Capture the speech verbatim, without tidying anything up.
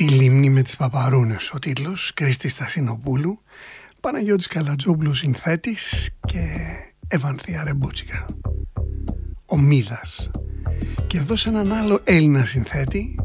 Τη λίμνη με τις παπαρούνες, ο τίτλος, Κρίστης Στασινοπούλου, Παναγιώτης Καλατζόπουλος συνθέτης και Ευανθία Ρεμπούτσικα. Ο Μίδας. Και εδώ σε έναν άλλο Έλληνα συνθέτη,